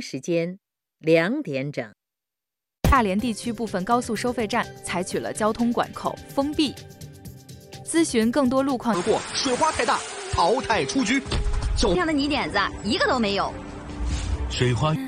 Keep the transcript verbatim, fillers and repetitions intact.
时间两点整。 大连地区部分高速收费站采取了交通管控封闭。咨询更多路况。 过水花太大，淘汰出局。 这样的泥点子一个都没有。 水花。